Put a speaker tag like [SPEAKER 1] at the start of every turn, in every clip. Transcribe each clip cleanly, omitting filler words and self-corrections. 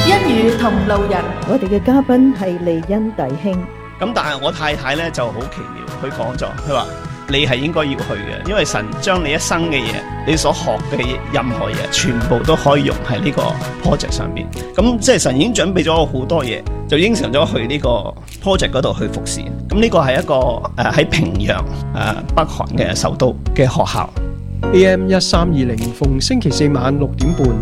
[SPEAKER 1] 恩與同路人。
[SPEAKER 2] 我哋嘅嘉賓係利恩弟兄。
[SPEAKER 3] 咁但係我太太咧就好奇妙，佢講咗，佢話你係應該要去嘅，因為神將你一生嘅嘢，你所學嘅任何嘢，全部都可以用喺呢個 project 上邊。咁即係神已經準備咗好多嘢，就應承咗去呢個 project 嗰度去服侍。咁呢個係一個喺平壤北韓嘅首都嘅學校。
[SPEAKER 4] AM 1320逢星期四晚6點半。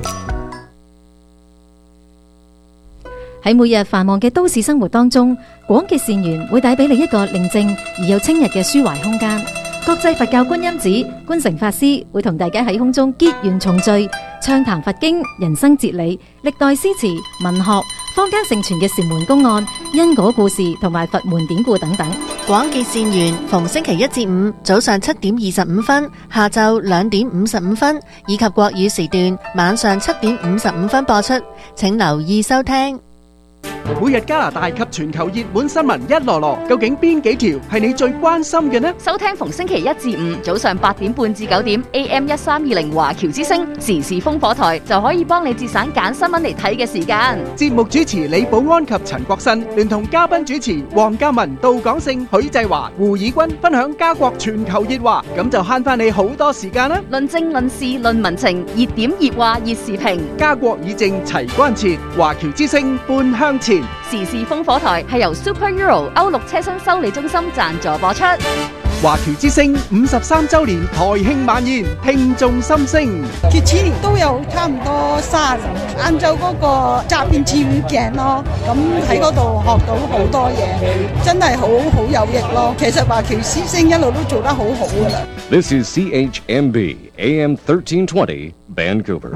[SPEAKER 5] 喺每日繁忙嘅都市生活當中，廣結善緣會帶俾你一個寧靜而又清逸嘅抒懷空間。國際佛教觀音寺觀誠法師會同大家喺空中結緣重聚，暢談佛經、人生哲理、歷代詩詞、文學、坊間盛傳嘅禪門公案、因果故事同埋佛門典故等等。
[SPEAKER 6] 廣結善緣逢星期一至五早上7點25分、下晝2點55分，以及國語時段晚上7點55分播出，請留意收聽。
[SPEAKER 7] 每日加拿大及全球熱門新聞一籮籮，究竟邊幾條係你最關心嘅呢？
[SPEAKER 8] 收聽逢星期一至五早上8點半至9點 AM 1320華僑之聲時事烽火台，就可以幫你節省揀新聞嚟睇嘅時間。
[SPEAKER 7] 節目主持李寶安及陳國新聯同嘉賓主持黃嘉文、杜廣勝、許濟華、胡以軍分享加國全球熱話，咁就慳翻你好多時間啦！
[SPEAKER 8] 論政論事論民情，熱點熱話熱時評，
[SPEAKER 7] 加國議政齊關切，華僑之聲半向前。
[SPEAKER 8] 時事烽火台係由 Super Euro 歐陸車身修理中心贊助播出。
[SPEAKER 7] 華僑之聲53週年台慶晚宴，聽眾心聲。
[SPEAKER 9] 佢次年都有差唔多30人，晏晝嗰個詐騙潛鏡咯，咁喺嗰度學到好多嘢，真係好有益咯。其實華僑之聲一路都做得好好嘅。
[SPEAKER 10] This is CHMB AM 1320 Vancouver。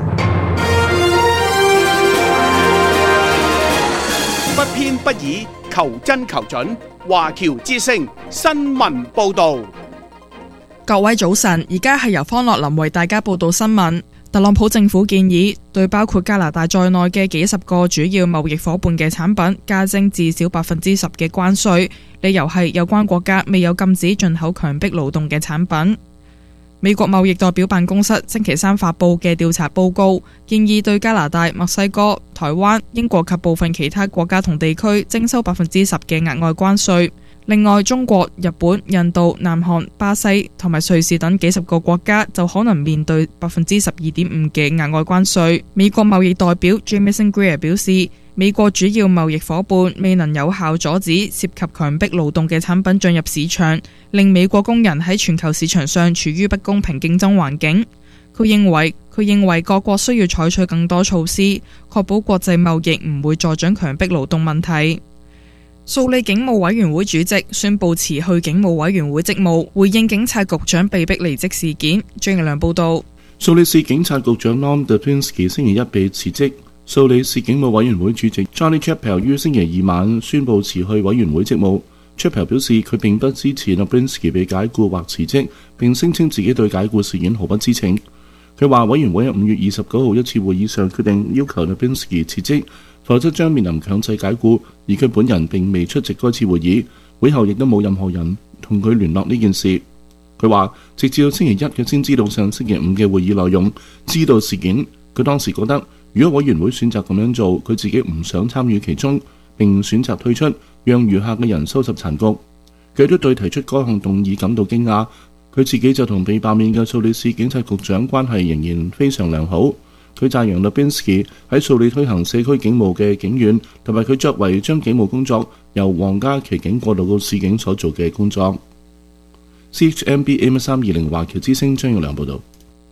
[SPEAKER 11] 不偏不倚，求真求準。華僑之聲新聞報道。
[SPEAKER 12] 各位早晨，而家係由方樂林為大家報道新聞。特朗普政府建議對包括加拿大在內嘅幾十個主要貿易夥伴嘅產品加徵至少10%嘅關稅，理由係有關國家未有禁止進口強迫勞動嘅產品。美國貿易代表辦公室星期三發布嘅調查報告，建議對加拿大、墨西哥、台灣、英國及部分其他國家同地區徵收10%嘅額外關稅。另外，中國、日本、印度、南韓、巴西同埋瑞士等幾十個國家就可能面對12.5%嘅額外關稅。美國貿易代表 Jamieson Greer 表示，美國主要貿易夥伴未能有效阻止涉及強迫勞動嘅產品進入市場，令美國工人喺全球市場上處於不公平競爭環境。佢認為各國需要採取更多措施，確保國際貿易唔會助長強迫勞動問題。蘇里警務委員會主席宣布辭去警務委員會職務，回應警察局長被逼離職事件。張奕良報道。
[SPEAKER 13] 蘇里市警察局長 Lon Dupinski 星期一被辭職。蘇里市警務委員會主席 Johnny Chappell 於星期二晚宣布辭去委員會職務。Chappell 表示佢並不支持 Dupinski 被解僱或辭職，並聲稱自己對解僱事件毫不知情。佢話委員會喺5月29號一次會議上決定要求 Dupinski 辭職，否則將面臨強制解僱，而佢本人並未出席該次會議，會後亦都冇任何人同佢聯絡呢件事。佢話直至到星期一佢先知道上星期五嘅會議內容，知道事件。佢當時覺得如果委員會選擇咁樣做，佢自己唔想參與其中，並選擇退出，讓餘下嘅人收拾殘局。佢都對提出該項動議感到驚訝。佢自己就同被罷免嘅蘇里市警察局長關係仍然非常良好。佢讚揚 Lubinski 喺蘇里推行社區警務嘅警員，同埋佢作為將警務工作由皇家騎警過渡到市警所做嘅工作。CHMB AM1320 華僑之聲張耀良報道。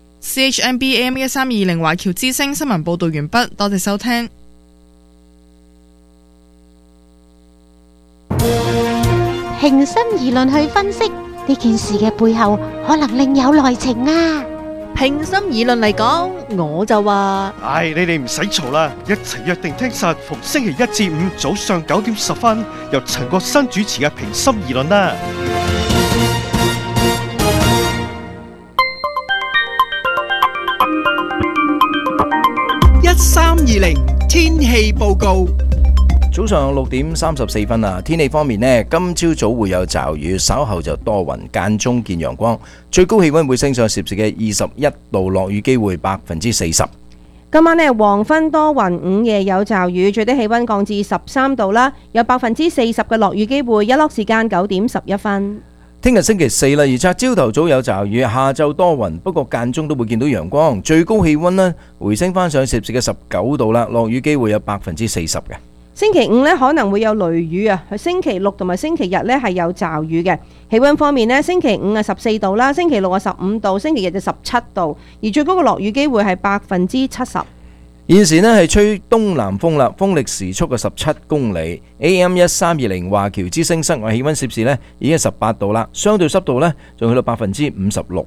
[SPEAKER 12] CHMB AM1320 華僑之聲新聞報道完畢，多謝收聽。
[SPEAKER 14] 平心而論去分析呢件事嘅背後，可能另有內情啊！
[SPEAKER 6] 平心而論嚟講，我就話：
[SPEAKER 15] 你哋唔使嘈啦，一齊約定聽實逢星期一至五早上9點10分，由陳國新主持嘅平心而論啦。
[SPEAKER 7] 1320天氣報告。
[SPEAKER 16] 早上6點34分啊！天氣方面呢，今朝早會有驟雨，稍後就多雲，間中見陽光，最高氣溫會升上攝氏嘅21度，落雨機會40%。
[SPEAKER 1] 今晚呢，黃昏多雲，午夜有驟雨，最低氣溫降至13度啦，有40%嘅落雨機會。日落時間9點11分。
[SPEAKER 16] 聽日星期四啦，預測朝頭早有驟雨，下晝多雲，不過間中都會見到陽光，最高氣溫呢回升翻上攝氏嘅19度啦，落雨機會有40%嘅。
[SPEAKER 1] 星期五呢可能會有雷雨啊，星期六同埋星期日呢係有驟雨嘅。氣溫方面呢，星期五14度啦，星期六15度，星期日就17度，而最高嘅落雨機會係70%。
[SPEAKER 16] 現時呢係吹東南風啦，風力時速嘅17公里。AM 1320華僑之聲室外氣溫攝氏呢已經18度啦，相對濕度呢仲去到56%。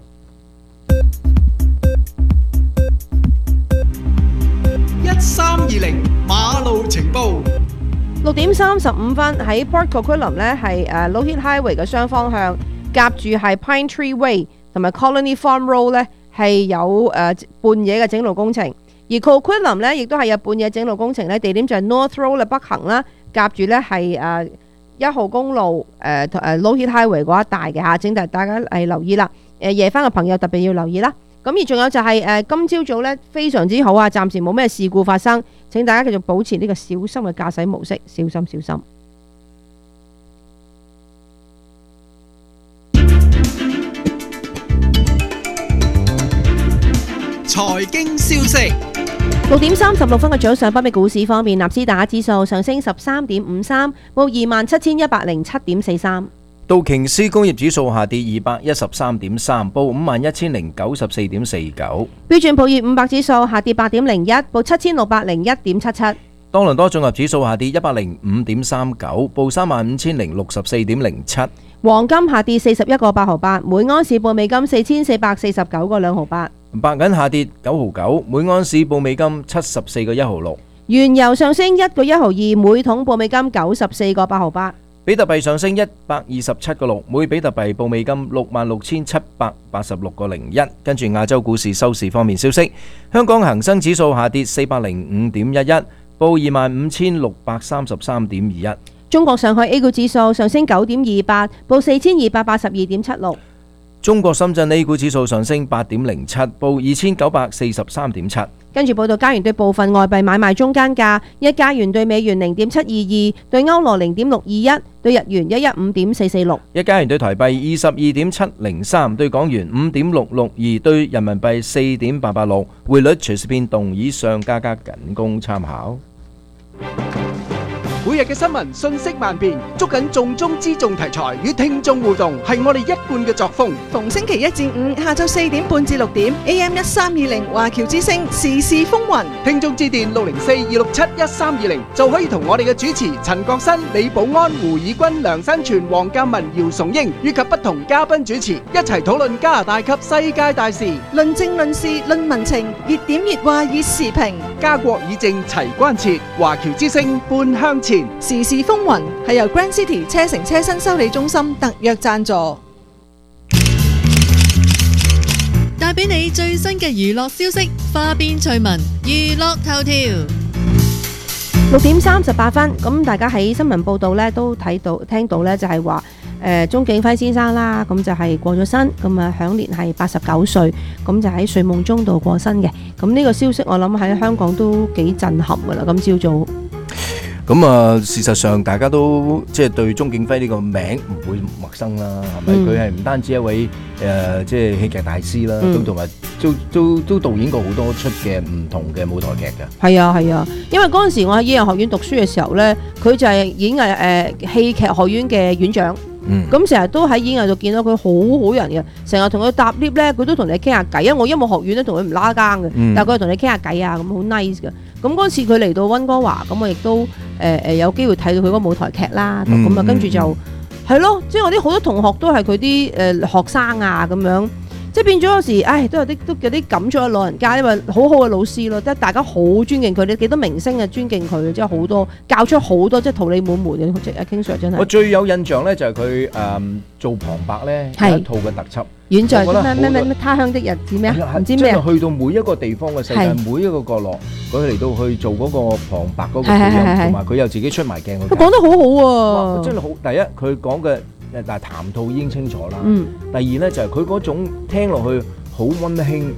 [SPEAKER 7] 1320馬路情報。
[SPEAKER 1] 6點35分喺 Port Coquitlam 呢係Lougheed Highway 嘅雙方向，夾住係 Pine Tree Way 同埋 Colony Farm Road 呢係有半夜嘅整路工程，而 Coquitlam 呢亦都係有半夜整路工程呢，地點就係 North Road 嘅北行啦，夾住呢係1號公路Lougheed Highway 嗰一帶嘅嚇，請大家留意啦。夜返嘅朋友特別要留意啦。咁而仲有就係今朝早呢非常之好啊，暫時冇咩事故發生，請大家繼續保持呢個小心嘅駕駛模式，小心小心。
[SPEAKER 7] 財經消息。
[SPEAKER 1] 6點36分嘅早上，北美股市方面，納斯達克指數上升13.53，報27,107.43。
[SPEAKER 16] 道瓊斯工業指數下跌213.3，報51,094.49。
[SPEAKER 1] 標準普爾500指數下跌8.01，報7,601.77。
[SPEAKER 16] 多倫多綜合指數下跌105.39，報35,064.07。
[SPEAKER 1] 黃金下跌41個8毫8，每盎司報美金4,449個2毫8。
[SPEAKER 16] 白銀下跌9毫9，每盎司報美金74個1毫6。
[SPEAKER 1] 原油上升1個1毫2，每桶報美金94個8毫8。
[SPEAKER 16] 比特幣上升127個6，每比特幣報美金66,786個01。跟住亞洲股市收市方面消息，香港恒生指數下跌405.11，報25,633.21。
[SPEAKER 1] 中國上海 A 股指數上升9.28，報4,282.76。
[SPEAKER 16] 中國深圳 A 股指數上升8.07，報2,943.7。
[SPEAKER 1] 跟住報道加元對部分外幣買賣中間價：一加元對美元0.722，對歐羅0.621，對日元115.446。
[SPEAKER 16] 一加元對台幣22.703，對港元5.662，對人民幣4.886。匯率隨時變動，以上價格僅供參考。
[SPEAKER 7] 每日嘅新聞信息萬變，捉緊重中之重題材與聽眾互動，係我哋一貫嘅作風。
[SPEAKER 9] 逢星期一至五下晝4點半至6點 ，AM 1320華僑之聲時事風雲。
[SPEAKER 7] 聽眾致電604-267-1320就可以同我哋嘅主持陳國新、李寶安、胡以軍、梁山全、黃鑑文、姚崇英以及不同嘉賓主持一齊討論加拿大及世界大事，
[SPEAKER 9] 論政論事論民情，熱點熱話熱時評，
[SPEAKER 7] 家國以正齊關切，華僑之聲半向前。
[SPEAKER 9] 時事風雲係由 Grand City 車城車身修理中心特約贊助，
[SPEAKER 17] 帶俾你最新嘅娛樂消息，花邊趣聞，娛樂頭條。
[SPEAKER 1] 6點38分，咁大家喺新聞報道咧都聽到咧，就係話鍾景輝先生啦，咁就係過咗身，咁啊享年係89歲，咁就喺睡夢中度過身嘅。咁呢個消息我諗喺香港都幾震撼噶啦，今朝早。
[SPEAKER 16] 咁啊，事實上大家都即係對鍾景輝呢個名唔會陌生啦，係咪？佢係唔單止一位即係戲劇大師啦，咁同埋都導演過好多出嘅唔同嘅舞台劇嘅。係啊，因為嗰陣時我喺演藝學院讀書嘅時候咧，佢就係演藝戲劇學院嘅院長。咁成日都喺演藝度見到佢好好人嘅，成日同佢搭 lift 咧，佢都同你傾下偈。因為我音樂學院咧同佢唔拉更嘅，但係佢係同你傾下偈啊，咁好 nice 嘅。咁嗰次佢嚟到溫哥華，咁我亦都有機會睇到佢嗰舞台劇啦。咁啊，跟住就係咯，即係我啲好多同學都係佢啲學生啊咁樣。即係變咗有時，都有啲感觸嘅老人家，因為好好嘅老師咯，即係大家好尊敬佢，你幾多明星啊尊敬佢，即係好多教出好多即係桃李滿門嘅，即係 King Sir 真係。我最有印象咧就係佢做旁白咧有一套嘅特輯，遠在咩他鄉的日子咩啊？唔知咩啊？去到每一個地方嘅世界，每一個角落，佢嚟到去做嗰個旁白嗰個配音，同埋佢又自己出埋鏡。佢講得好好喎，真係好。第一佢講嘅。但係談吐已經清楚啦。第二呢，就係佢嗰種聽落去好溫馨、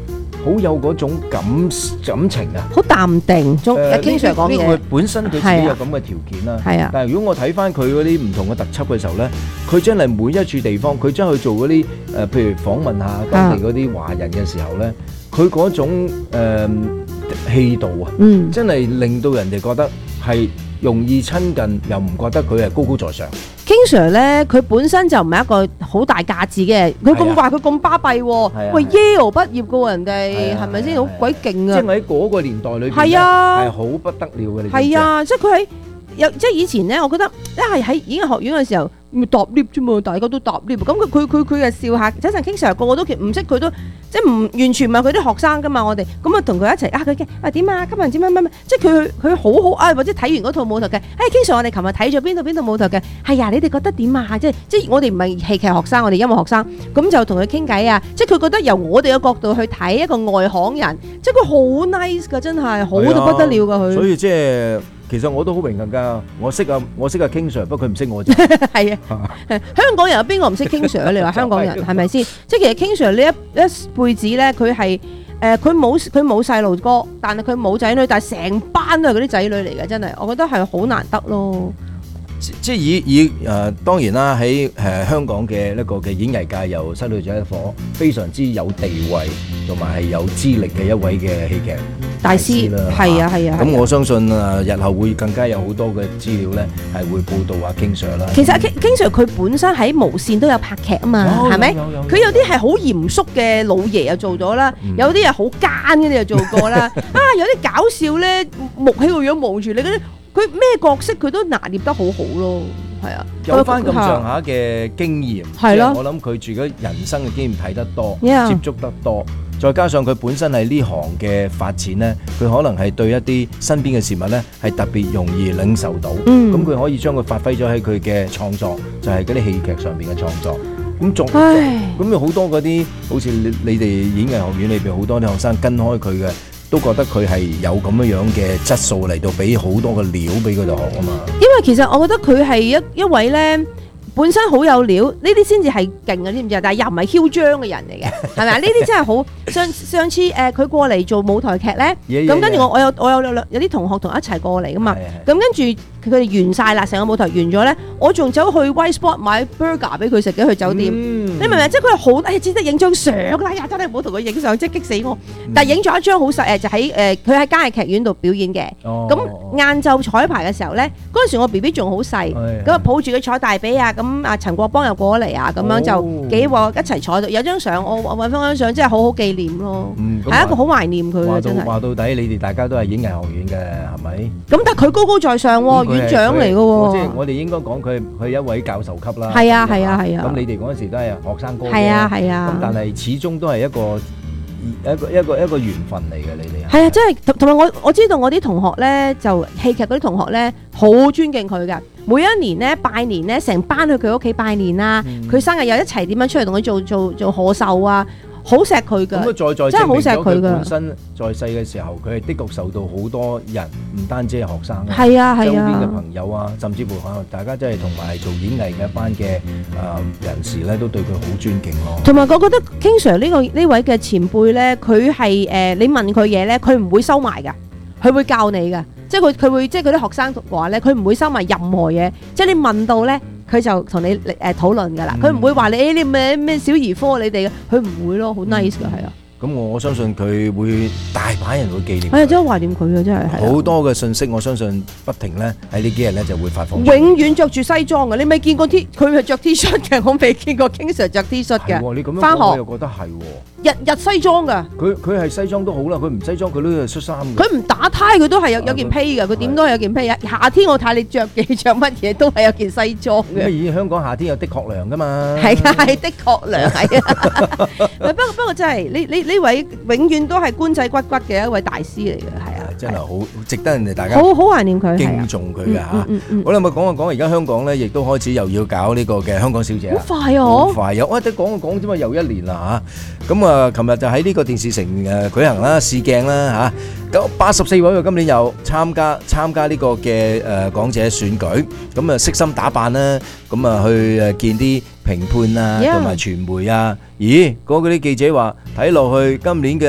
[SPEAKER 16] 好有嗰種感情啊，
[SPEAKER 1] 好淡定。King Sir 講嘢，
[SPEAKER 16] 呢個本身佢自己有咁嘅條件啦。
[SPEAKER 1] 係啊，
[SPEAKER 16] 但係如果我睇翻佢嗰啲唔同嘅特輯嘅時候咧，佢真係每一處地方，佢將去做嗰啲譬如訪問下當地嗰啲華人嘅時候咧，佢嗰種氣度啊，真係令到人哋覺得係容易親近，又唔覺得佢係高高在上。
[SPEAKER 1] King Sir 咧，佢本身就唔係一個好大架子嘅，佢咁話佢咁巴閉喎，喂 Yale 畢業嘅喎，人哋係咪先好鬼勁啊？
[SPEAKER 16] 即係喺嗰個年代裏邊
[SPEAKER 1] 係啊，
[SPEAKER 16] 係好不得了嘅。
[SPEAKER 1] 係啊，即係佢喺即係以前咧，我覺得一係喺演藝學院嘅時候，咪搭 lift 啫嘛，大家都搭 lift。咁佢又笑下，睇陣 King Sir 個個都唔識佢都，即係唔完全唔係佢啲學生噶嘛，我哋咁啊同佢一齊佢嘅點啊，今日點乜，即係佢好好啊，或者睇完嗰套舞台劇，King Sir 我哋琴日睇咗邊套舞台劇，係啊，你哋覺得點啊？即係我哋唔係戲劇學生，我哋音樂學生，咁就同佢傾偈啊，即係佢覺得由我哋嘅角度去睇一個外行人，即係佢好 nice 噶，真係好到不得了噶佢。
[SPEAKER 16] 所以即係。其實我都好榮幸㗎，我識啊 King Sir， 不過佢唔識我啫。
[SPEAKER 1] 係啊，香港人有邊個唔識 King Sir 你話香港人係咪先？即係其實 King Sir 呢一輩子咧，佢係佢冇細路哥，但係佢冇仔女，但係成班都係嗰啲仔女嚟嘅，真係我覺得係好難得咯。
[SPEAKER 16] 即係以當然啦，喺香港嘅一個嘅演藝界又失去咗一顆非常之有地位同埋係有資歷嘅一位嘅戲劇
[SPEAKER 1] 大師啦。係啊。
[SPEAKER 16] 咁我相信日後會更加有好多嘅資料咧，係會報道King Sir啦。
[SPEAKER 1] 其實King Sir 佢本身喺無線都有拍劇啊嘛，係咪？佢有啲係好嚴肅嘅老爺又做咗啦，有啲係好奸嗰啲又做過啦。有啲搞笑咧，木起個樣望住你嗰啲。佢咩角色佢都拿捏得好好咯，係啊，
[SPEAKER 16] 有翻咁上下嘅經驗，
[SPEAKER 1] 係咯。
[SPEAKER 16] 我諗佢住咗人生嘅經驗睇得多，接觸得多，再加上佢本身係呢行嘅發展咧，佢可能係對一啲身邊嘅事物咧係特別容易領受到，咁佢可以將佢發揮咗喺佢嘅創作，就係嗰啲戲劇上邊嘅創作。咁有好多嗰啲，好似你哋演藝學院裏邊好多啲學生跟開佢嘅。都覺得佢係有咁樣嘅質素嚟到俾好多嘅料俾佢哋學啊嘛。
[SPEAKER 1] 因為其實我覺得佢係一位咧本身好有料，呢啲先至係勁嘅，知唔知啊？但係又唔係囂張嘅人嚟嘅，係咪啊？呢啲真係好。上次佢過嚟做舞台劇咧，咁跟住我有啲同學同一齊過嚟噶嘛，咁跟住佢哋完晒啦，成個舞台完咗咧，我仲走去 White Spot 買 burger 俾佢食嘅，去酒店。你明唔明？即係佢係好只得影張相啦，真係唔好同佢影相，即係激死我。但係影咗一張好實就喺佢喺嘉藝劇院度表演嘅。咁晏晝彩排嘅時候咧，嗰陣時我 BB 仲好細，咁啊抱住佢坐大髀啊，咁啊陳國邦又過咗嚟啊，咁樣就幾個一齊坐到有張相，我揾翻張相，真係好好紀念咯。係一個好懷念佢嘅真係。話
[SPEAKER 16] 到底你哋大家都係演藝學院嘅係咪？
[SPEAKER 1] 咁但係佢高高在上喎，院長嚟嘅喎。
[SPEAKER 16] 即係我哋應該講佢一位教授級啦。
[SPEAKER 1] 係啊。
[SPEAKER 16] 咁你哋嗰陣時都係學生哥。
[SPEAKER 1] 係啊。
[SPEAKER 16] 咁但係始終都係一個緣分嚟嘅，你哋。
[SPEAKER 1] 係啊，即係同埋我知道我啲同學咧，就戲劇嗰啲同學咧，好尊敬佢㗎。每一年咧拜年咧，成班去佢屋企拜年啦。佢生日又一齊點樣出嚟同佢做賀壽啊！好錫佢㗎，
[SPEAKER 16] 咁
[SPEAKER 1] 真係好錫佢㗎。
[SPEAKER 16] 本身在世嘅時候，佢係的確受到好多人，唔單止係學生，
[SPEAKER 1] 係啊，
[SPEAKER 16] 周邊嘅朋友啊，甚至乎可能大家真係同埋做演藝嘅一班嘅人士咧，都對佢好尊敬咯。同埋我覺得
[SPEAKER 1] King Sir 呢位嘅前輩咧，佢係你問佢嘢咧，佢唔會收埋㗎，佢會教你㗎。即係佢會即係嗰啲學生話咧，佢唔會收埋任何嘢，即係你問到咧。佢就同你討論㗎啦，佢唔會話你咩小兒科你哋嘅，佢唔會咯，好 nice 㗎，係啊。
[SPEAKER 16] 咁我相信佢會大把人會紀念。
[SPEAKER 1] 係啊，真係懷念佢啊，真係。
[SPEAKER 16] 好多嘅信息，我相信不停咧喺呢幾日咧就會發放。
[SPEAKER 1] 永遠着住西裝嘅，你未見過佢係着 T 恤嘅，我未見過 King Sir 着 T 恤嘅。
[SPEAKER 16] 你咁樣
[SPEAKER 1] 返學
[SPEAKER 16] 我又覺得係喎。
[SPEAKER 1] 日西裝㗎。佢
[SPEAKER 16] 係西裝都好啦，佢唔西裝佢都係恤衫嘅。
[SPEAKER 1] 佢唔打呔佢都係有件披㗎，佢點都係有件披。夏天我睇你着乜嘢都係有件西裝嘅。
[SPEAKER 16] 以香港夏天有的確涼㗎嘛。
[SPEAKER 1] 係啊，係的確涼係啊。不過真係呢位永遠都係官仔骨骨嘅一位大師嚟嘅，係啊，
[SPEAKER 16] 真係好值得人哋大家
[SPEAKER 1] 好懷念佢，
[SPEAKER 16] 敬重佢嘅嚇。好啦，咪講而家香港咧，亦都開始又要搞呢個嘅香港小姐。
[SPEAKER 1] 好快啊！好
[SPEAKER 16] 快啊！我得講啫嘛，又一年啦嚇。咁啊，琴日就喺呢個電視城舉行啦，試鏡啦嚇。咁84位喎，今年又參加呢個嘅港姐選舉，咁啊悉心打扮啦，咁啊去見啲評判啊，同埋傳媒啊。咦，嗰啲記者話睇落去今年嘅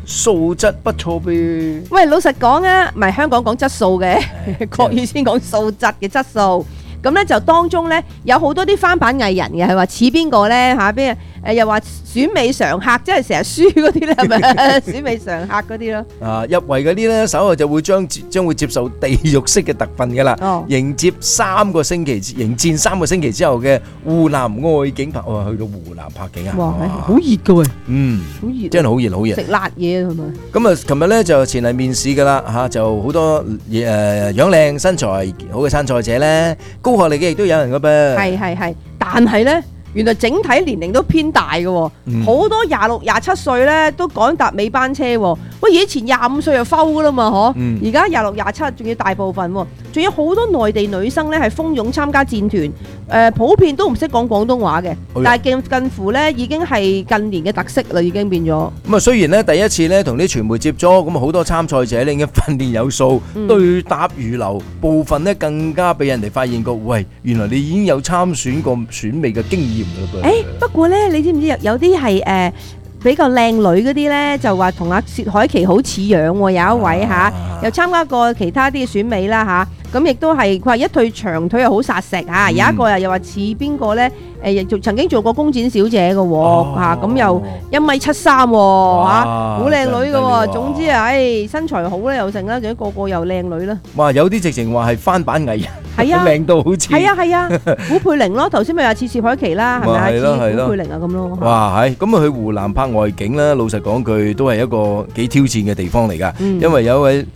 [SPEAKER 16] 素質不錯唄。
[SPEAKER 1] 喂，老實講啊，唔係香港講質素嘅，國語先講素質嘅質素。咁咧就當中咧有好多啲翻版藝人嘅，係話似邊個咧嚇？邊又話選美常客，即係成日輸嗰啲咧，係咪選美常客嗰啲咯？
[SPEAKER 16] 入圍嗰啲咧，稍後就會將會接受地獄式嘅特訓㗎啦，迎戰3個星期之後嘅湖南外景拍，哇！去到湖南拍景啊！
[SPEAKER 1] 哇，好熱㗎喎！
[SPEAKER 16] 好熱，真係好熱好熱。
[SPEAKER 1] 食辣嘢係咪？
[SPEAKER 16] 咁啊，琴日咧就前嚟面試㗎啦嚇，就好多樣靚身材好嘅參賽者咧，高學歷嘅亦都有人㗎噃。
[SPEAKER 1] 係，但係咧。原來整體年齡都偏大嘅喎，好多26、27歲咧都趕搭尾班車喎。喂，以前25歲就摟㗎啦嘛，嗬。而家26、27仲要大部分喎，仲有好多內地女生咧係蜂擁參加戰團，普遍都唔識講廣東話嘅，但係近乎咧已經係近年嘅特色啦，已經變咗。
[SPEAKER 16] 咁啊，雖然咧第一次咧同啲傳媒接觸，咁啊好多參賽者咧已經訓練有素，對答如流，部分咧更加俾人哋發現過，喂，原來你已經有參選過選美嘅經驗。
[SPEAKER 1] 不過咧，你知唔知有啲係比較靚女嗰啲咧，就話同阿薛凱琪好似樣喎，有一位嚇，又參加過其他啲嘅選美啦嚇，咁亦都係佢話一對長腿又好殺食嚇，有一個又話似邊個咧？曾經做過工展小姐嘅喎嚇，咁又1.73米喎嚇，好靚女嘅喎。總之啊，身材好咧又成啦，仲有個個又靚女啦。
[SPEAKER 16] 哇！有啲直情話係翻版藝人，
[SPEAKER 1] 係啊，
[SPEAKER 16] 靚到好似
[SPEAKER 1] 係啊，古佩玲咯，頭先咪話似薛凱琪啦，係咪啊？似古佩玲啊咁咯。
[SPEAKER 16] 哇！咁啊去湖南拍外景啦，老實講句都係一個幾挑戰嘅地方嚟㗎，因為有一位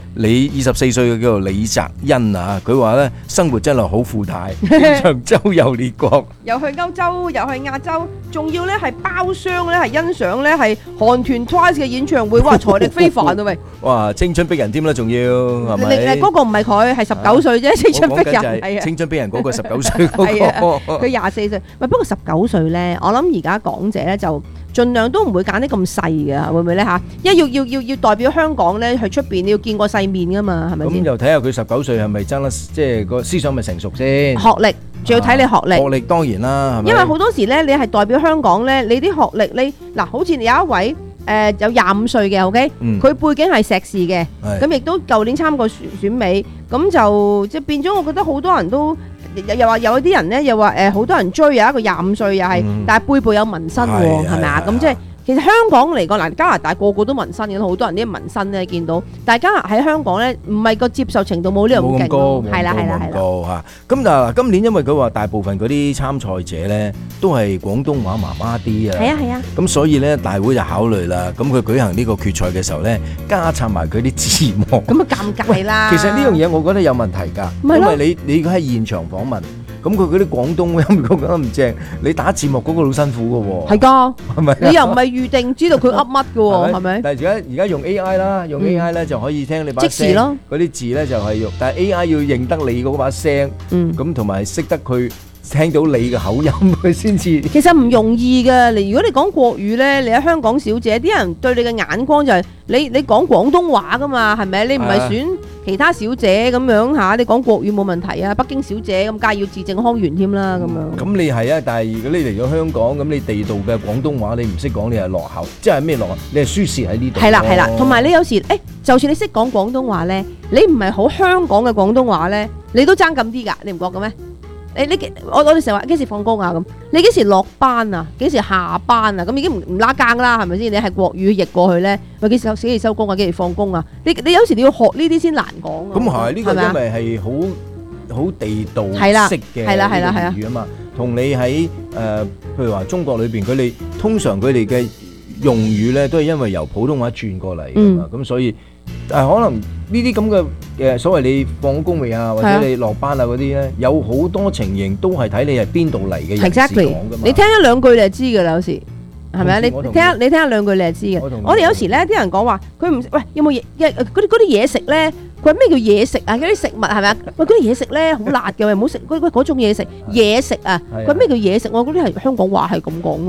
[SPEAKER 16] 24歲嘅叫做李澤恩啊，佢話咧生活真係好富態，經常周遊列國，
[SPEAKER 1] 又去歐洲，又去亞洲，仲要咧係包廂咧係欣賞咧係韓團 Twice 嘅演唱會，哇！財力非凡啊喂！
[SPEAKER 16] 哇！青春逼人添啦，仲要係咪？
[SPEAKER 1] 嗰個唔係佢，係19歲啫，青春逼人係啊！
[SPEAKER 16] 青春逼人嗰個19歲嗰個，
[SPEAKER 1] 佢24歲。喂，不過19歲咧，我諗而家港姐咧就盡量都唔會揀啲咁細嘅，會唔會咧嚇？因為要代表香港咧去出邊，你要見過世面噶嘛，係咪先？
[SPEAKER 16] 咁又睇下佢19歲係咪真係即係個思想咪成熟先？
[SPEAKER 1] 學歷仲要睇你學歷。
[SPEAKER 16] 學歷當然啦，係咪？
[SPEAKER 1] 因為好多時咧，你係代表香港咧，你啲學歷你嗱，好似有一位有25歲嘅 ，OK，佢背景係碩士嘅，咁亦都舊年參過選美，咁就即係變咗，我覺得好多人都。又話有啲人咧，又話好多人追，有一個25歲又係，但係背部有紋身喎，係咪啊？咁即係其實香港嚟講，嗱加拿大個個都紋身嘅，好多人啲紋身咧見到，大家喺香港咧唔係個接受程度冇呢度咁勁咯，係啦
[SPEAKER 16] 高嚇。咁嗱，今年因為佢話大部分嗰啲參賽者咧都係廣東話麻麻啲啊，
[SPEAKER 1] 係啊，
[SPEAKER 16] 咁所以咧大會就考慮啦，咁佢舉行呢個決賽嘅時候咧，加插埋佢啲字幕，
[SPEAKER 1] 咁啊尷尬啦。
[SPEAKER 16] 其實呢樣嘢我覺得有問題㗎，因為你如果喺現場訪問。咁佢嗰啲廣東音講得唔正，你打字幕嗰個好辛苦嘅喎。
[SPEAKER 1] 係㗎，
[SPEAKER 16] 係咪？
[SPEAKER 1] 你又唔係預定知道佢噏乜嘅喎，係咪？
[SPEAKER 16] 但係而家用 AI 啦，用 AI 咧就可以聽你把聲，
[SPEAKER 1] 即時咯。嗰
[SPEAKER 16] 啲字咧就係用，但係 AI 要認得你嗰把聲，咁同埋識得佢聽到你嘅口音佢先至。其實唔容易㗎，如果你講國語咧，你喺香港小姐，啲人對你嘅眼光就係你講廣東話㗎嘛，係咪？你唔係選其他小姐咁樣嚇，你講國語冇問題啊！北京小姐咁，梗係要字正腔圓添啦咁樣。咁你係啊，但係如果你嚟咗香港，咁你地道嘅廣東話你唔識講，你係落後，即係咩落後？你係輸蝕喺呢度。係啦，同埋你有時就算你識講廣東話咧，你唔係好香港嘅廣東話咧，你都爭咁啲㗎，你唔覺嘅咩？我哋成日話幾時放工啊咁？你幾時落班啊？幾時下班啊？咁已經唔拉更啦，係咪先？你係國語譯過去咧，喂幾時收工啊？幾時放工啊？你有時你要學呢啲先難講啊。咁係呢個因為係好地道式嘅語啊嘛，同你喺譬如話中國裏邊，佢哋通常佢哋嘅用語咧都係因為由普通話轉過嚟㗎嘛，咁所以可能呢啲咁嘅所謂你放工未啊，或者你落班啊嗰啲咧，有好多情形都係睇你係邊度嚟嘅人士講㗎嘛。你聽一兩句你就知㗎啦，有時係咪啊？你聽一兩句你就知嘅。我哋有時咧啲人講話佢唔喂有冇嘢嗰啲嘢食咧？佢話咩叫嘢食啊？嗰啲食物係咪啊？喂嗰啲嘢食咧好辣嘅，喂唔好食嗰種嘢食嘢食啊！佢話咩叫嘢食？我嗰啲係香港話係咁講㗎嘛。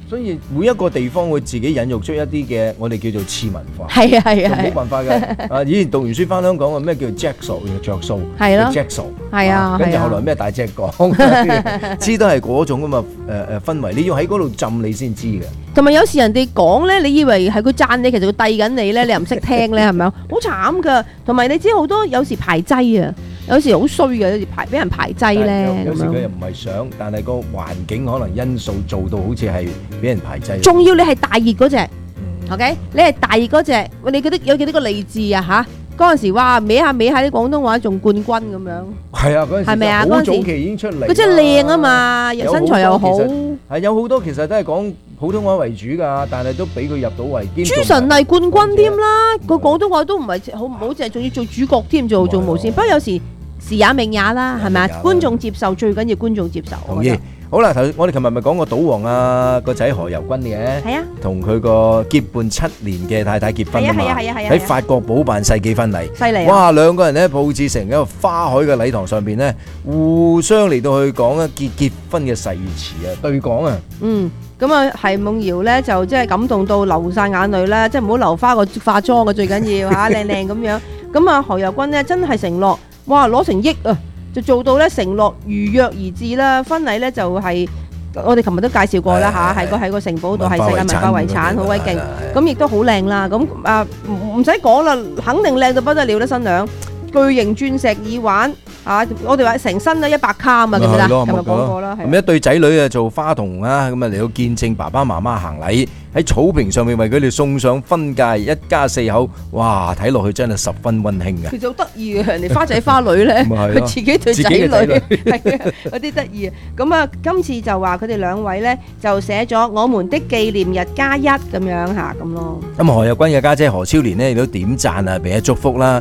[SPEAKER 16] 所以每一個地方會自己引育出一啲嘅我哋叫做次文化。
[SPEAKER 1] 係啊係啊，
[SPEAKER 16] 冇辦法嘅。啊，以前讀完書翻香港啊，咩叫 Jacksaw 嘅着數？
[SPEAKER 1] 係咯
[SPEAKER 16] ，Jacksaw。
[SPEAKER 1] 係啊，
[SPEAKER 16] 跟住後來咩大隻講，知都係嗰種咁啊氛圍。你要喺嗰度浸你先知嘅。
[SPEAKER 1] 同埋有時人哋講咧，你以為係佢讚你，其實佢遞緊你咧，你又唔識聽咧，係咪啊？好慘噶！同埋你知好多有時排擠啊，有時好衰嘅，有時俾人排擠咧。
[SPEAKER 16] 有時佢又唔係想，但係個環境可能因素做到好似係俾人排擠。
[SPEAKER 1] 仲要你係大熱嗰隻，OK？你係大熱嗰隻，你記得有幾多個勵志啊嚇？嗰陣時哇，歪下啲廣東話仲冠軍咁樣。係
[SPEAKER 16] 啊，嗰陣時
[SPEAKER 1] 係咪啊？
[SPEAKER 16] 好早期已經出嚟。
[SPEAKER 1] 佢真係靚啊嘛，身材又好。
[SPEAKER 16] 係有好多其實都係講普通話為主㗎，但係都俾佢入到圍。
[SPEAKER 1] 朱晨麗冠軍添啦，個廣東話都唔係好唔好正，仲要做主角添，做無線。不過有時時也命也啦，係咪啊？觀眾接受最緊要觀眾接受。
[SPEAKER 16] 同意。好啦，我哋琴日咪講過賭王啊個仔何猷君嘅，
[SPEAKER 1] 係啊，
[SPEAKER 16] 同佢個結伴7年嘅太太結婚啊嘛，喺法國補辦世紀婚禮，
[SPEAKER 1] 犀利啊！
[SPEAKER 16] 哇，兩個人咧佈置成一個花海嘅禮堂上邊咧，互相嚟到去講啊結婚嘅誓詞啊，對講啊，
[SPEAKER 1] 咁啊，奚夢瑤咧就即係感動到流晒眼淚啦，即係唔好留花個化妝嘅最緊要嚇，靚靚咁樣。咁啊，何猷君咧真係承諾，哇攞成億啊！就做到咧承諾如約而至啦，婚禮咧就係我哋琴日都介紹過啦嚇，喺個城堡度係世界文化遺產，好鬼勁，咁亦都好靚啦。咁啊唔使講啦，肯定靚到不得了啦，新娘巨型鑽石耳環啊！我哋話成身都100卡啊嘛，記唔記得？琴日講過啦。
[SPEAKER 16] 咁一對仔女啊做花童啊，咁啊嚟到見證爸爸媽媽行禮，喺草坪上面為佢哋送上婚戒，一家4口，哇！睇落去真係十分溫馨嘅。
[SPEAKER 1] 其實好得意嘅，人哋花仔花女咧，佢自己對仔女係啊，有啲得意啊。咁啊，今次就話佢哋兩位咧就寫咗我們的紀念日加1咁樣嚇咁咯。
[SPEAKER 16] 咁何猷君嘅家姐何超蓮咧亦都點讚啊，俾一祝福啦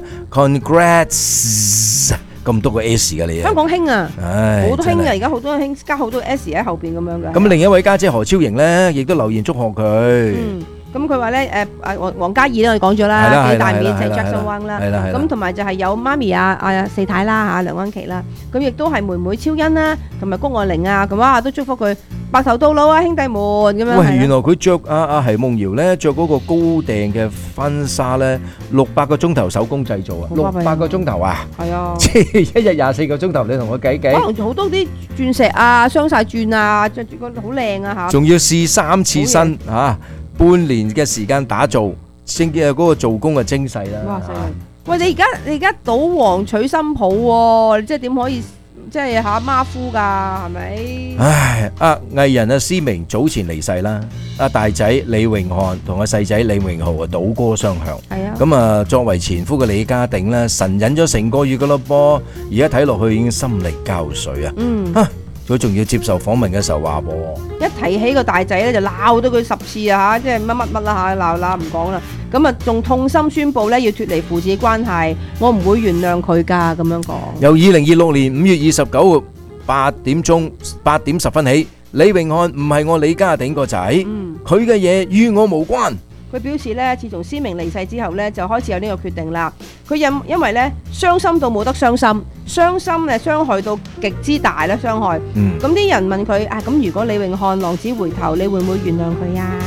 [SPEAKER 16] ，Congrats！咁多個 S 㗎你啊！
[SPEAKER 1] 香港興啊，好多興啊！而家好多興加好多 S 喺後邊咁樣嘅。
[SPEAKER 16] 咁另一位家姐何超瑩咧，亦都留言祝賀佢。
[SPEAKER 1] 咁佢話咧黃嘉怡咧我哋講咗啦，幾大面就 Jackson Wang 啦。咁同埋就係有媽咪四太啦嚇梁安琪啦，咁亦都係妹妹超欣啦，同埋谷愛玲啊，咁哇都祝福佢白頭到老啊兄弟們咁樣。
[SPEAKER 16] 喂，原來佢着奚夢瑤咧着嗰個高訂嘅婚紗咧，600個鐘頭手工製造啊，600個鐘頭啊，係啊，即係一日24個鐘頭，你同我計計。可能
[SPEAKER 1] 好多啲鑽石啊，鑲晒鑽啊，着住個好靚啊嚇。
[SPEAKER 16] 仲要試3次身嚇。半年嘅時間打造，先見嗰個做工嘅精細啦。
[SPEAKER 1] 哇！喂，你而家賭王娶新抱喎，即係點可以即係嚇馬夫㗎？係咪？
[SPEAKER 16] 唉，藝人施明早前離世啦，大仔李榮漢同細仔李榮浩賭歌雙向。係啊。咁啊，作為前夫嘅李家鼎咧，神隱咗成個月㗎咯噃，而家睇落去已經心力交瘁啊。佢仲要接受訪問嘅時候話喎，
[SPEAKER 1] 一提起個大仔咧就鬧到佢10次啊嚇，即係乜啦嚇，鬧唔講啦。咁啊仲痛心宣佈咧要脫離父子關係，我唔會原諒佢㗎咁樣講。
[SPEAKER 16] 由2026年5月29日8點10分起，李榮漢唔係我李家鼎個仔，佢嘅嘢與我無關。
[SPEAKER 1] 佢表示咧，自從施明離世之後咧，就開始有呢個決定啦。佢因為咧傷心到冇得傷心，傷心咧傷害到極之大咧傷害。咁啲人問佢咁如果李榮漢浪子回頭，你會唔會原諒佢啊？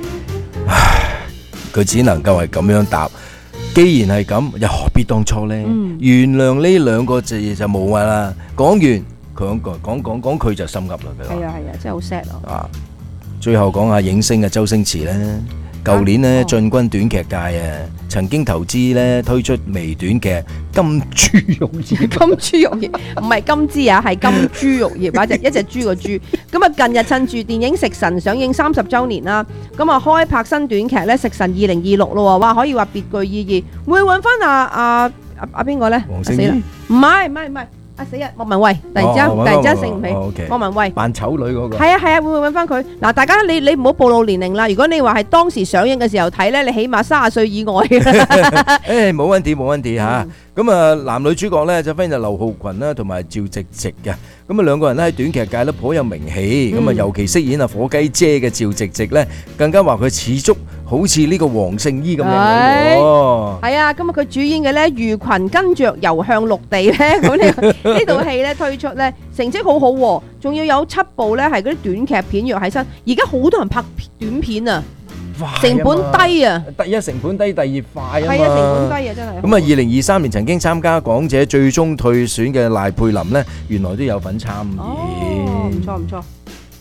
[SPEAKER 16] 佢只能夠係咁樣答。既然係咁，又何必當初呢？原諒呢2個字就冇㗎啦。講完講佢就心急啦。
[SPEAKER 1] 係啊，真係好 sad 咯。
[SPEAKER 16] 最後講下影星嘅周星馳咧。舊年咧進軍短劇界啊，曾經投資咧推出微短劇《金豬玉葉》。
[SPEAKER 1] 金豬玉葉唔係金枝啊，係金豬玉葉啊，一隻豬個豬。咁啊，近日趁住電影《食神》上映30週年啦，咁啊開拍新短劇咧《食神2026》咯，哇，可以話別具意義。會揾翻邊個咧？
[SPEAKER 16] 黃聖依？
[SPEAKER 1] 唔係。死啊！莫文蔚突然之間醒唔起，莫文蔚
[SPEAKER 16] 扮醜女嗰個。
[SPEAKER 1] 係啊，會唔會揾翻佢？嗱，大家你唔好暴露年齡啦。如果你話係當時上映嘅時候睇咧，你起碼30歲以外。
[SPEAKER 16] 冇問題嚇。 咁啊，男女主角咧就分別係劉浩群啦，同埋趙直直嘅。咁啊，兩個人咧喺短劇界都頗有名氣。咁啊，尤其飾演啊火雞姐嘅趙直直咧，更加話佢似足好似呢個黃聖依咁靚女喎。
[SPEAKER 1] 係啊，咁啊佢主演嘅咧《魚群跟着游向陸地》咧，咁呢套戲咧推出咧成績好好喎，仲要有7部咧係嗰啲短劇片約喺身。而家好多人拍短片啊！成本低啊！
[SPEAKER 16] 第一成本低，第二快啊嘛。
[SPEAKER 1] 係啊，成本低啊，真係。
[SPEAKER 16] 咁啊，2023年曾經參加港姐最終退選嘅賴佩琳呢，原來都有份參演。
[SPEAKER 1] 哦，唔錯唔錯。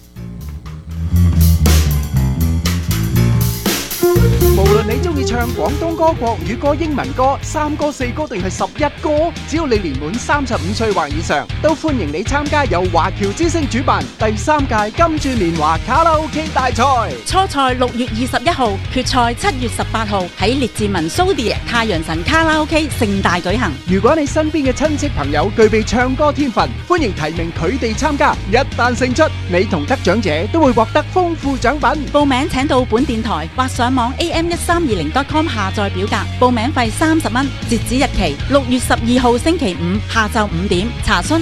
[SPEAKER 7] 無論你中意唱廣東歌、國語歌、英文歌、3歌、4歌定係11歌，只要你年滿35歲或以上，都歡迎你參加由華僑之聲主辦第3屆金鑽年華卡拉 OK 大賽。
[SPEAKER 18] 初賽6月21號，決賽7月18號喺列治文蘇迪太陽神卡拉 OK 盛大舉行。
[SPEAKER 7] 如果你身邊嘅親戚朋友具備唱歌天分，歡迎提名佢哋參加。一旦勝出，你同得獎者都會獲得豐富獎品。
[SPEAKER 18] 報名請到本電台或上網 am1320.com 下載表格，報名費30蚊，截止日期6月12號星期五下晝5點。查詢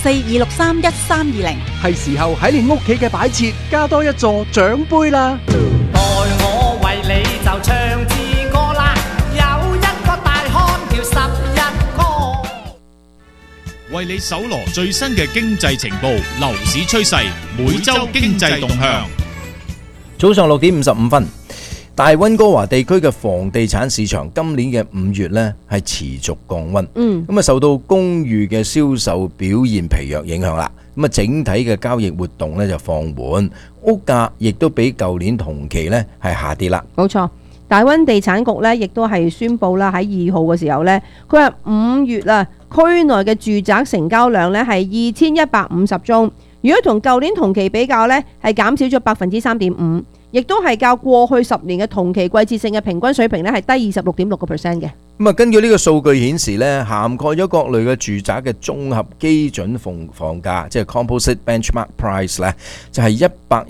[SPEAKER 18] 604-263-1320。
[SPEAKER 7] 係時候喺你屋企嘅擺設加多一座獎杯啦！
[SPEAKER 19] 待我為你就唱支歌啦，有一個大漢叫11哥，
[SPEAKER 20] 為你搜羅最新嘅經濟情報、樓市趨勢、每周經濟動向。
[SPEAKER 16] 早上6點55分。大溫哥華地區嘅房地產市場今年嘅5月呢係持續降溫，咁啊受到公寓嘅銷售表現疲弱影響啦，咁啊整體嘅交易活動呢就放緩，屋價亦都比舊年同期呢係下跌啦。
[SPEAKER 1] 冇錯，大溫地產局呢亦都係宣布啦，喺2號嘅時候呢，佢話5月啊區內嘅住宅成交量呢係2150宗，如果同舊年同期比較呢，係減少咗3.5%。亦都係較過去10年嘅同期季節性嘅平均水平咧，係低26.6%嘅。
[SPEAKER 16] 咁啊，根據呢個數據顯示咧，涵蓋咗各類嘅住宅嘅綜合基準房價，即係 Composite Benchmark Price 咧，就係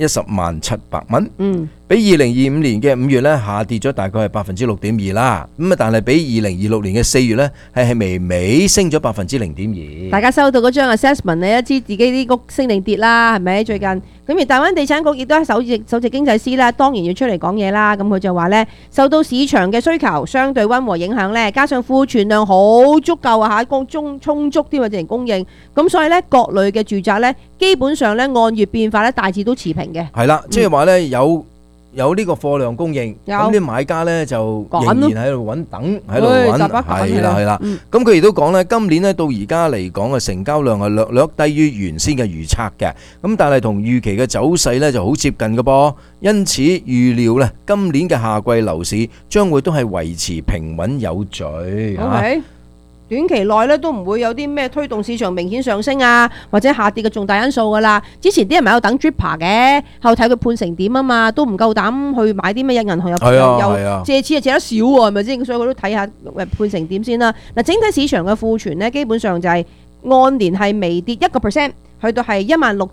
[SPEAKER 16] 110.7萬蚊。比2025年嘅5月咧下跌咗大概係6.2%啦。咁啊，但係比2026年嘅4月咧係微微升咗0.2%。
[SPEAKER 1] 大家收到嗰張 assessment， 你都知自己啲屋升定跌啦，係咪？最近咁而大灣地產局亦都係首席經濟師啦，當然要出嚟講嘢啦。咁佢就話咧，受到市場嘅需求相對溫和影響咧，加上庫存量好足夠啊嚇，充足添啊，淨係供應。咁所以咧，各類嘅住宅咧，基本上咧按月變化咧大致都持平嘅。
[SPEAKER 16] 係啦，即係話咧有呢個貨量供應，咁啲買家咧就仍然喺度揾等，喺度揾，係啦。咁佢亦都講咧，今年咧到而家嚟講嘅成交量係略低於原先嘅預測嘅，咁但係同預期嘅走勢咧就好接近嘅噃，因此預料咧今年嘅夏季樓市將會都係維持平穩有序嚇。
[SPEAKER 1] 短期內咧都唔會有啲咩推動市場明顯上升啊，或者下跌嘅重大因素噶啦。之前啲人咪喺度等 Dripper 嘅，後睇佢判成點啊嘛，都唔夠膽去買啲咩銀行又借錢又借得少喎，係咪先？所以佢都睇下判成點先啦。嗱，整體市場嘅庫存咧，基本上就係按年係微跌1%。去到係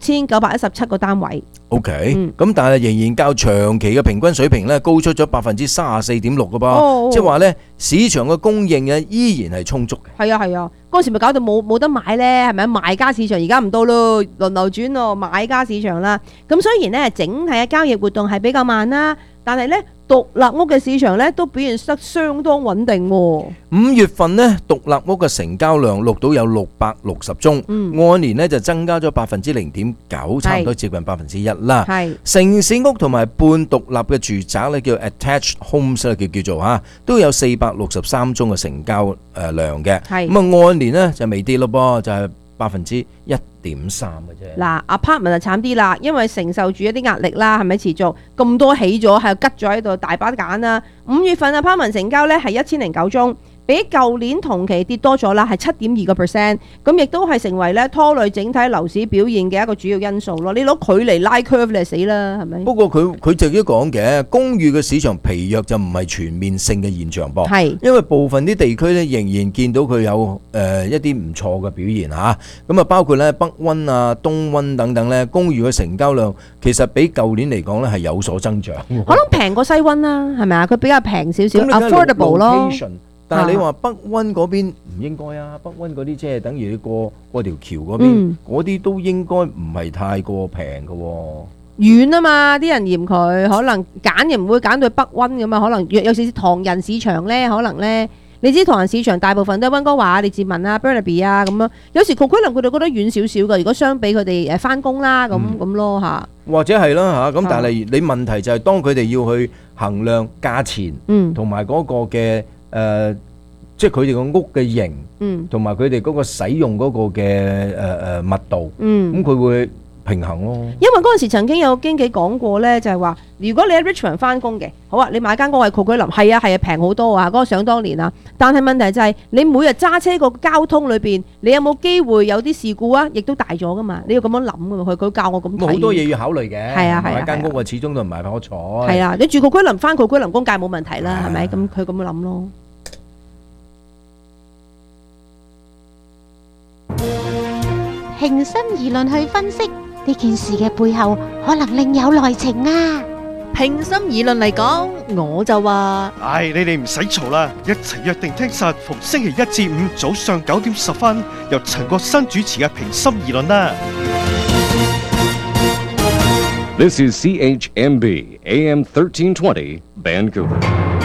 [SPEAKER 1] 16,917個單位。
[SPEAKER 16] OK，咁但係仍然較長期嘅平均水平咧高出咗34.6%嘅噃，即係話咧市場嘅供應嘅依然係充足嘅。
[SPEAKER 1] 係啊，嗰時咪搞到冇得買咧，係咪？賣家市場而家唔到咯，輪流轉咯，買家市場啦。咁雖然咧整體嘅交易活動係比較慢啦，但係咧獨立屋嘅市場咧都表現得相當穩定喎。
[SPEAKER 16] 5月份咧獨立屋嘅成交量錄到有660宗，按年咧就增加咗0.9%，差唔多接近1%啦。城市屋同埋半獨立嘅住宅咧叫 attached homes 咧叫做嚇，都有463宗嘅成交量嘅。咁啊按年咧就未跌咯噃，就係1.3%嘅啫。
[SPEAKER 1] 嗱 ，apartment 就慘啲啦，因為承受住一啲壓力啦，係咪持續咁多起咗，係吉咗喺度，大把揀啦。5月份 apartment 成交咧係1009宗。比舊年同期跌多咗啦，係7.2%，咁亦都係成為咧拖累整體樓市表現嘅一個主要因素咯。你攞距離拉 curve 你就死啦，係咪？
[SPEAKER 16] 不過佢自己講嘅公寓嘅市場疲弱就唔係全面性嘅現象噃，係因為部分啲地區咧仍然見到佢有一啲唔錯嘅表現嚇，咁啊包括咧北溫啊、東溫等等咧，公寓嘅成交量其實比舊年嚟講咧係有所增長，
[SPEAKER 1] 可能平過西溫啦，係咪啊？佢比較平少少 ，affordable 咯。
[SPEAKER 16] 但係你話北溫嗰邊唔應該啊，北溫嗰啲即係等於你過條橋嗰邊，嗰啲都應該唔係太過平嘅喎。
[SPEAKER 1] 遠啊嘛，啲人嫌佢可能揀又唔會揀到北溫咁嘛，可能有時唐人市場咧，可能咧。你知唐人市場大部分都係溫哥華、列治文啊、Burnaby 啊咁樣，有時Coquitlam佢哋覺得遠少少嘅。如果相比佢哋返工啦咁咯嚇，
[SPEAKER 16] 或者係啦嚇，咁但係你問題就係當佢哋要去衡量價錢，同埋嗰個嘅即係佢哋個屋嘅型，同埋佢哋嗰個使用嗰個嘅密度，咁佢會平衡咯。
[SPEAKER 1] 因為嗰陣時曾經有經紀講過咧，就係話，如果你喺 Richmond 翻工嘅，好啊，你買間屋喺Coquitlam，係啊平好多啊，嗰個想當年啊。但係問題就係、是、你每日揸車個交通裏邊，你有冇機會有啲事故啊？亦都大咗噶嘛，你要咁樣諗噶嘛。佢教我咁睇。
[SPEAKER 16] 好多嘢要考慮嘅。係啊
[SPEAKER 1] 買
[SPEAKER 16] 間屋啊，始終都唔係可坐。
[SPEAKER 1] 係啊，你住Coquitlam翻Coquitlam工界冇問題啦，係咪？咁佢咁樣諗咯。
[SPEAKER 14] 平心而論去分析呢件事嘅背後，可能另有內情啊！
[SPEAKER 6] 平心而論嚟講，我就話：
[SPEAKER 15] 唉，你哋唔使嘈啦，一齊約定聽實逢星期一至五早上9點10分，由陳國新主持嘅平心而論啦。
[SPEAKER 10] This is CHMB AM 1320 Vancouver。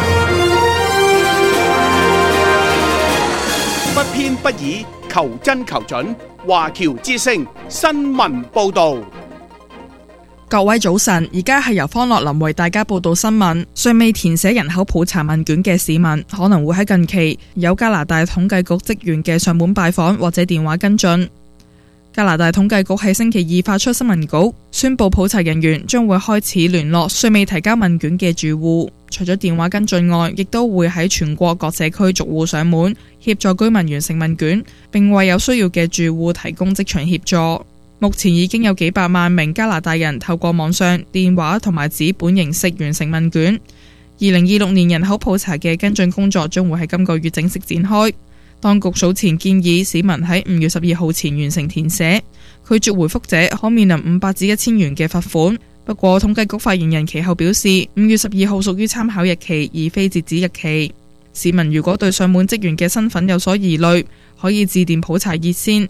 [SPEAKER 11] 不偏不倚，求真求準。華僑之聲新聞報道。
[SPEAKER 12] 各位早晨，而家係由方樂林為大家報道新聞。尚未填寫人口普查問卷嘅市民，可能會喺近期有加拿大統計局職員嘅上門拜訪或者電話跟進。加拿大統計局喺星期二發出新聞稿，宣布普查人員將會開始聯絡尚未提交問卷嘅住戶，除咗電話跟進外，亦都會喺全國各社區逐戶上門，協助居民完成問卷，並為有需要嘅住戶提供職場協助。目前已經有幾百萬名加拿大人透過網上、電話同埋紙本形式完成問卷。2026年人口普查嘅跟進工作將會喺今個月正式展開。當局早前建議市民喺5月12號前完成填寫，拒絕回覆者可面臨500至1000元嘅罰款。不過統計局發言人其後表示，5月12號屬於參考日期，而非截止日期。市民如果對上門職員嘅身份有所疑慮，可以致電普查熱線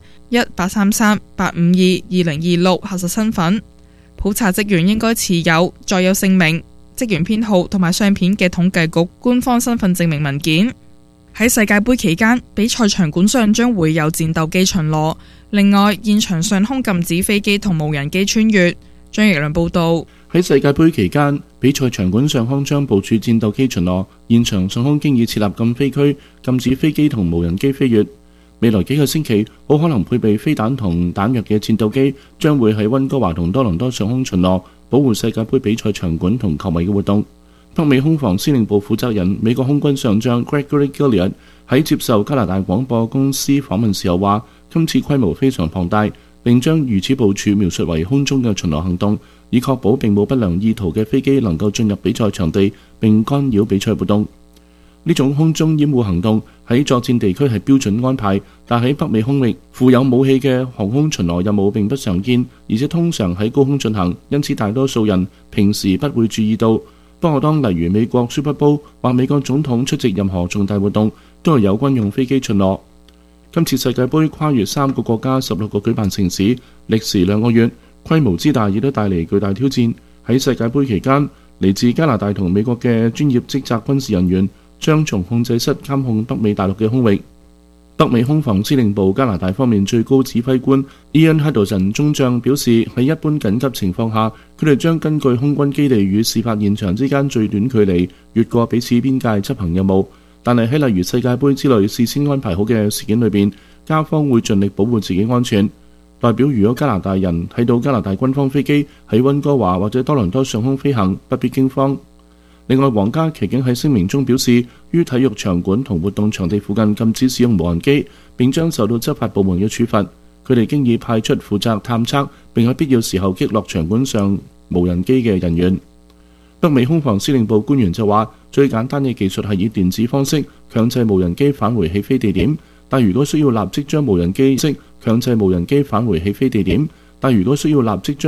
[SPEAKER 12] 1833-852-2026核實身份。普查職員應該持有載有姓名、職員編號同埋相片嘅統計局官方身份證明文件。喺世界盃期間，比賽場館上將會有戰鬥機巡邏。另外，現場上空禁止飛機同無人機穿越。張奕良報道。
[SPEAKER 13] 喺世界盃期間，比賽場館上空將部署戰鬥機巡邏，現場上空經已設立禁飛區，禁止飛機同無人機飛越。未來幾個星期，好可能配備飛彈同彈藥嘅戰鬥機將會喺溫哥華同多倫多上空巡邏，保護世界盃比賽場館同球迷嘅活動。北美空防司令部負責人美國空軍上將 Gregory Gilliard 喺接受加拿大廣播公司訪問時候話，今次規模非常龐大，並將如此部署描述為空中嘅巡邏行動，以確保並冇不良意圖嘅飛機能夠進入比賽場地並干擾比賽活動。呢種空中掩護行動喺作戰地區係標準安排，但喺北美空域附有武器嘅航空巡邏任務並不常見，而且通常喺高空進行，因此大多數人平時不會注意到。不過當例如美國 Super Bowl 或美國總統出席任何重大活動，都係有軍用飛機巡邏。今次世界盃跨越3個國家16個舉辦城市，歷時2個月，規模之大亦都帶嚟巨大挑戰。喺世界盃期間，嚟自加拿大同美國嘅專業職責軍事人員將從控制室監控北美大陸嘅空域。北美空防司令部加拿大方面最高指揮官 Ian Haddleson 中將表示，喺一般緊急情況下，佢哋將根據空軍基地與事發現場之間最短距離越過彼此邊界執行任務。但係喺例如世界盃之類事先安排好嘅事件裏邊，加方會盡力保護自己安全。代表如果加拿大人睇到加拿大軍方飛機喺溫哥華或者多倫多上空飛行，不必驚慌。另外，皇家騎警喺聲明中表示，於體育場館同活動場地附近禁止使用無人機，並將受到執法部門嘅處罰。佢哋經已派出負責探測並喺必要時候擊落場館上無人機嘅人員。北美空防司令部官員就話，最簡單嘅技術係以電子方式強制無人機返回起飛地點，但如果需要立即將無人機強制無人機返回起飛地點，但如果需要立即將